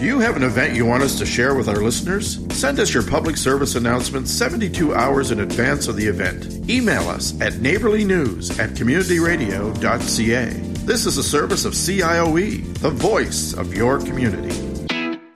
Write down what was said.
Do you have an event you want us to share with our listeners? Send us your public service announcement 72 hours in advance of the event. Email us at neighborlynews@communityradio.ca. This is a service of CIOE, the voice of your community.